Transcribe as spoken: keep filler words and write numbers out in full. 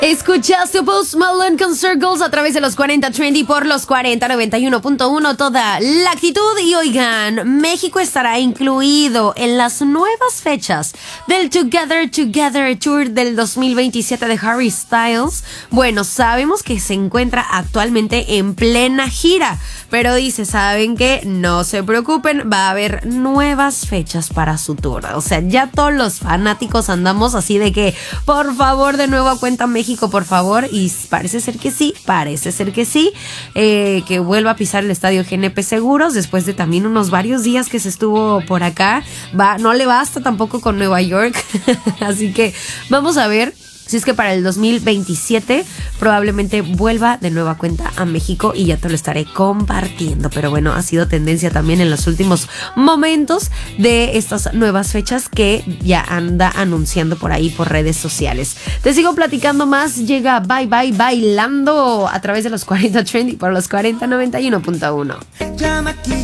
Escuchaste Post Malone con Circles a través de los cuarenta Trendy por los cuarenta noventa y uno punto uno, toda la actitud. Y oigan, México estará incluido en las nuevas fechas del Together Together Tour del dos mil veintisiete de Harry Styles. Bueno, sabemos que se encuentra actualmente en plena gira, pero dice, ¿saben qué? No se preocupen, va a haber nuevas fechas para su tour. O sea, ya todos los fanáticos andamos así de que, por favor, de nuevo a cuenta México, por favor, y parece ser que sí, parece ser que sí, eh, que vuelva a pisar el estadio G N P Seguros después de también unos varios días que se estuvo por acá. Va, no le basta tampoco con Nueva York, así que vamos a ver si es que para el dos mil veintisiete probablemente vuelva de nueva cuenta a México y ya te lo estaré compartiendo. Pero bueno, ha sido tendencia también en los últimos momentos de estas nuevas fechas que ya anda anunciando por ahí por redes sociales. Te sigo platicando más. Llega Bye Bye Bailando a través de los cuarenta Trendy por los cuarenta noventa y uno punto uno.